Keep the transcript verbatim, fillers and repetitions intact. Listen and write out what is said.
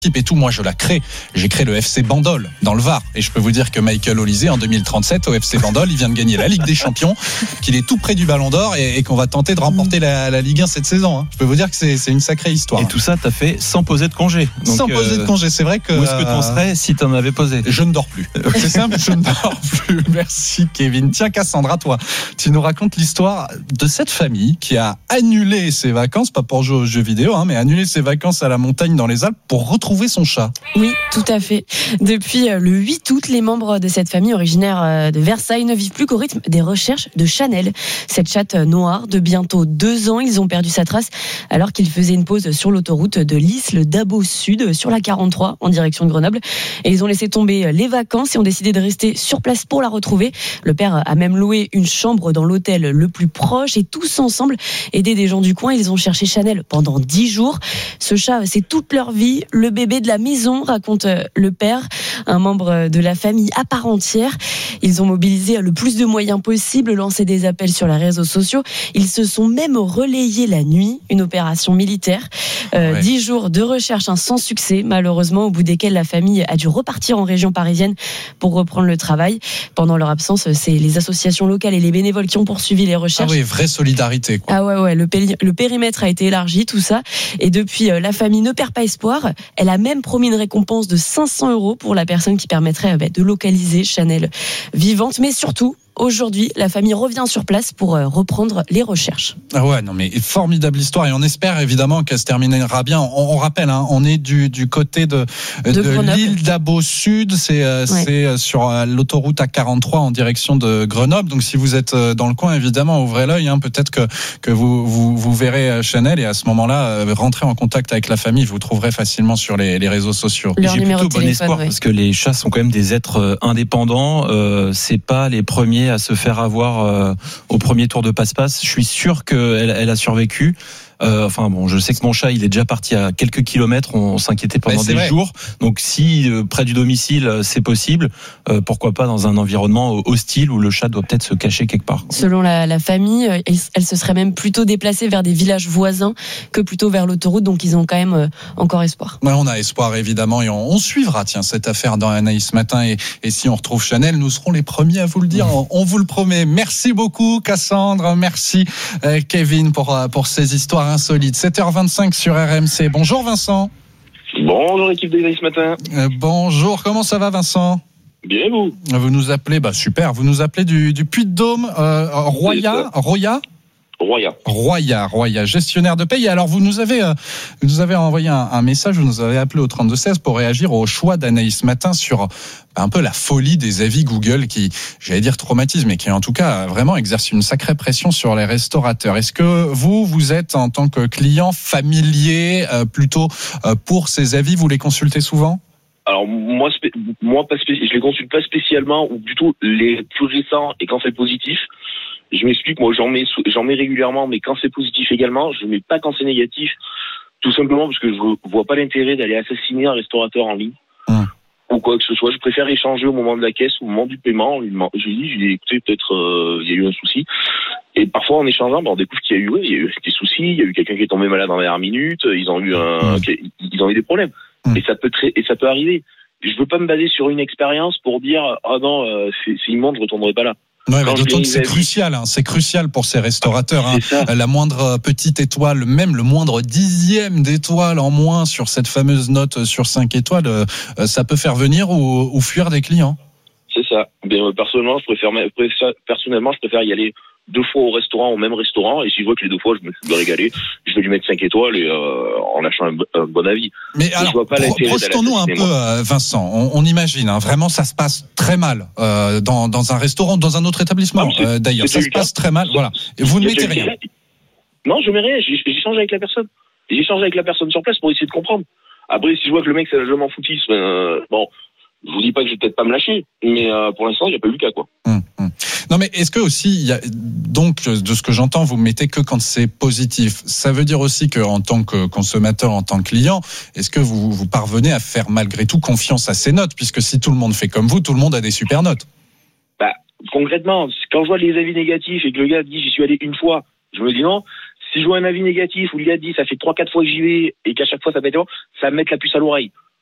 et tout, moi je la crée. J'ai créé le F C Bandol dans le Var et je peux vous dire que Michael Olysée en deux mille trente-sept au F C Bandol, il vient de gagner la Ligue des Champions, qu'il est tout près du Ballon d'Or et, et qu'on va tenter de remporter la, la Ligue un cette saison. Hein. Je peux vous dire que c'est, c'est une sacrée histoire. Et tout ça, t'as fait sans poser de congé. Donc, sans euh, poser de congé, c'est vrai que. Où est-ce que t'en serais si t'en avais posé ? Je ne dors plus. C'est simple, je ne dors plus. Merci Kevin. Tiens Cassandra, toi, tu nous racontes l'histoire de cette famille qui a annulé ses vacances, pas pour jouer aux jeux vidéo, hein, mais annulé ses vacances à la montagne dans les Alpes pour retrouver son chat. Oui, tout à fait. Depuis le huit août, les membres de cette famille originaire de Versailles ne vivent plus qu'au rythme des recherches de Chanel. Cette chatte noire de bientôt deux ans, ils ont perdu sa trace alors qu'ils faisaient une pause sur l'autoroute de l'Isle d'Abo Sud, sur la quarante-trois, en direction de Grenoble. Et ils ont laissé tomber les vacances et ont décidé de rester sur place pour la retrouver. Le père a même loué une chambre dans l'hôtel le plus proche et tous ensemble, aidés des gens du coin, ils ont cherché Chanel pendant dix jours. Ce chat, c'est toute leur vie, le bébé de la maison, raconte le père, un membre de la famille à part entière. Ils ont mobilisé le plus de moyens possible, lancé des appels sur les réseaux sociaux. Ils se sont même relayés la nuit, une opération militaire. Euh, ouais. Dix jours de recherche, hein, sans succès, malheureusement, au bout desquels la famille a dû repartir en région parisienne pour reprendre le travail. Pendant leur absence, c'est les associations locales et les bénévoles qui ont poursuivi les recherches. Ah oui, vraie solidarité, quoi. Ah ouais, ouais, le, péri- le périmètre a été élargi, tout ça. Et depuis, la famille ne perd pas espoir. Elle a même promis une récompense de cinq cents euros pour la personne qui permettrait bah, de localiser Chanel vivante. Mais surtout, aujourd'hui, la famille revient sur place pour euh, reprendre les recherches. Ah ouais, non mais formidable histoire et on espère évidemment qu'elle se terminera bien. On, on rappelle, hein, on est du, du côté de, de, de l'île d'Abo Sud, c'est, euh, ouais. c'est sur euh, l'autoroute A quarante-trois en direction de Grenoble. Donc si vous êtes dans le coin, évidemment, ouvrez l'œil. Hein, peut-être que, que vous, vous, vous verrez Chanel et à ce moment-là, euh, rentrez en contact avec la famille. Vous trouverez facilement sur les, les réseaux sociaux. Leur J'ai plutôt bon espoir ouais. parce que les chats sont quand même des êtres indépendants. Euh, c'est pas les premiers à se faire avoir euh, au premier tour de passe-passe. Je suis sûr qu'elle elle a survécu. Euh, enfin bon, je sais que mon chat, il est déjà parti à quelques kilomètres. On s'inquiétait pendant des vrai. jours. Donc si euh, près du domicile, euh, c'est possible, euh, pourquoi pas dans un environnement hostile où le chat doit peut-être se cacher quelque part. Selon la, la famille, elle, elle se serait même plutôt déplacée vers des villages voisins que plutôt vers l'autoroute. Donc ils ont quand même euh, encore espoir. Ouais, on a espoir évidemment et on, on suivra tiens cette affaire dans Anaïs Matin et, et si on retrouve Chanel, nous serons les premiers à vous le dire. On, on vous le promet. Merci beaucoup Cassandre, merci euh, Kevin pour euh, pour ces histoires insolite. sept heures vingt-cinq sur R M C. Bonjour Vincent. Bonjour l'équipe d'Anaïs ce matin. Euh, bonjour, comment ça va Vincent ? Bien vous. Vous nous appelez, bah super, vous nous appelez du, du Puy-de-Dôme, euh, Roya, Roya Roya. Roya, Roya, gestionnaire de paye. Alors vous nous avez, euh, vous nous avez envoyé un, un message, vous nous avez appelé au trente-deux seize pour réagir au choix d'Anaïs Matin sur un peu la folie des avis Google qui, j'allais dire traumatisme, mais qui en tout cas vraiment exerce une sacrée pression sur les restaurateurs. Est-ce que vous, vous êtes en tant que client familier euh, plutôt euh, pour ces avis, vous les consultez souvent ? Alors moi, spé- moi pas spé- je les consulte pas spécialement ou du tout les plus récents et quand c'est positif. Je m'explique, moi j'en mets, j'en mets régulièrement, mais quand c'est positif également, je mets pas quand c'est négatif, tout simplement parce que je vois pas l'intérêt d'aller assassiner un restaurateur en ligne mmh. ou quoi que ce soit. Je préfère échanger au moment de la caisse, au moment du paiement. Je lui dis, je lui dis, écoutez, peut-être euh, il y a eu un souci. Et parfois en échangeant, ben, on découvre qu'il y a eu, ouais, il y a eu des soucis, il y a eu quelqu'un qui est tombé malade en dernière minute, ils ont eu un, mmh. ils ont eu des problèmes. Mmh. Et ça peut très, et ça peut arriver. Je veux pas me baser sur une expérience pour dire, ah oh non, euh, c'est, c'est immonde, je retournerai pas là. Ouais, mais d'autant que c'est crucial, hein, c'est crucial pour ces restaurateurs. Hein. La moindre petite étoile, même le moindre dixième d'étoile en moins sur cette fameuse note sur cinq étoiles, euh, ça peut faire venir ou, ou fuir des clients. C'est ça. Mais euh, personnellement, je préfère, personnellement, je préfère y aller deux fois au restaurant, au même restaurant, et si je vois que les deux fois je me suis régalé, je vais lui mettre cinq étoiles et euh, en lâchant un, un bon avis. Mais et alors, je vois pas pro- projetons-nous un peu, euh, Vincent. On, on imagine, hein, vraiment, ça se passe très mal euh, dans, dans un restaurant, dans un autre établissement. Ah, euh, d'ailleurs, ça se passe très mal. Voilà. Et vous ne mettez rien. Non, je mets rien. J'échange avec la personne. J'échange avec la personne sur place pour essayer de comprendre. Après, si je vois que le mec, c'est je m'en foutis, euh, bon. Je vous dis pas que je vais peut-être pas me lâcher, mais euh, pour l'instant, il n'y a pas eu le cas, quoi. Hum, hum. Non, mais est-ce que aussi, il y a, donc, de ce que j'entends, vous mettez que quand c'est positif. Ça veut dire aussi que, en tant que consommateur, en tant que client, est-ce que vous, vous parvenez à faire malgré tout confiance à ces notes, puisque si tout le monde fait comme vous, tout le monde a des super notes. Bah, concrètement, quand je vois les avis négatifs et que le gars dit j'y suis allé une fois, je me dis non. Si je vois un avis négatif où le gars dit ça fait trois quatre fois que j'y vais et qu'à chaque fois ça va être ça va me mettre la puce à l'oreille.